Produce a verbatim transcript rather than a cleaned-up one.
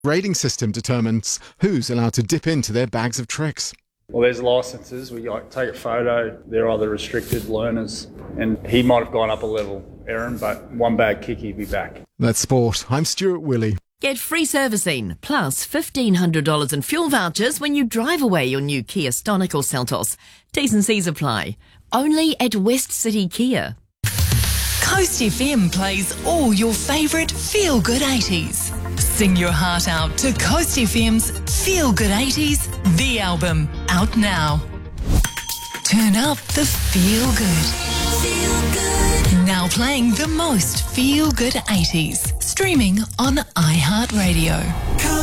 Rating system determines who's allowed to dip into their bags of tricks. Well, there's licences. We like take a photo. They're either restricted learners, and he might have gone up a level, Aaron, but one bad kick, he'd be back. That's sport. I'm Stuart Willey. Get free servicing, plus fifteen hundred dollars in fuel vouchers when you drive away your new Kia Stonic or Seltos. T's and C's apply. Only at West City Kia. Coast F M plays all your favourite feel-good eighties. Sing your heart out to Coast F M's Feel Good eighties, the album, out now. Turn up the feel good. Feel good. Now playing the most feel good eighties. Streaming on iHeartRadio.